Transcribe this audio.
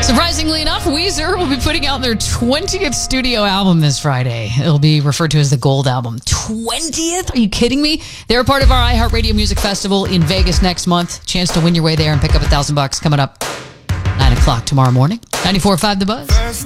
Surprisingly enough, Weezer will be putting out their 20th studio album this Friday. It'll be referred to as the Gold Album. 20th? Are you kidding me? They're part of our iHeartRadio Music Festival in Vegas next month. Chance to win your way there and pick up $1,000 coming up 9 o'clock tomorrow morning. 94.5 The Buzz.